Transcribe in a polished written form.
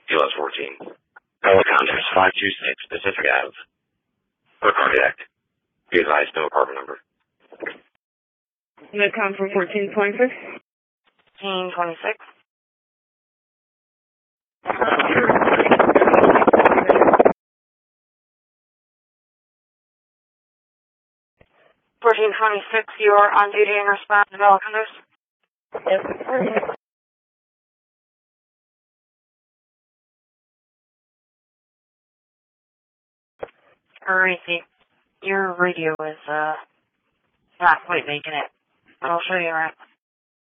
US 14. Bella Contact 526 Pacific Ave. For cardiac. Be advised, no apartment number. Midcom for 1426. 1426. You are on duty and respond to Bella Condos. Yes. Alrighty. Your radio is not quite making it. I'll show you around.